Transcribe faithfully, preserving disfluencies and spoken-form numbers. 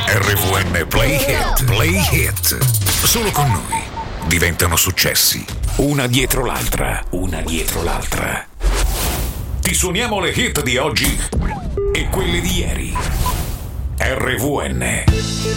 R V N Play Hit, Play Hit. Solo con noi diventano successi. Una dietro l'altra, una dietro l'altra. Ti suoniamo le hit di oggi e quelle di ieri. R V N